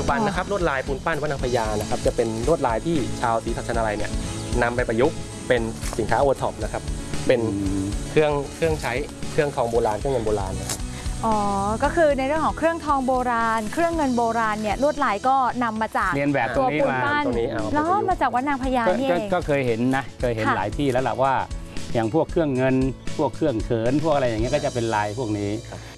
จุบันนะครับลวดลายปูนปั้นวัดนางพญานะครับจะเป็นลวดลายที่ชาวศรีสัชนาลัยเนี่ยนำไปประยุกต์เป็นสินค้าโอท็อปนะครับเป็นเครื่องใช้เครื่องทองโบราณเครื่องเงินโบราณนะครับอ๋อก็คือในเรื่องของเครื่องทองโบราณเครื่องเงินโบราณเนี่ยลวดลายก็นำมาจากเรียนแบบตัวปูนมาปั้นแล้วมาจากวัดนางพญานี่เองก็เคยเห็นนะเคยเห็นหลายที่แล้วแหละว่าอย่างพวกเครื่องเงินพวกเครื่องเขินพวกอะไรอย่างเงี้ยก็จะเป็นลายพวกนี้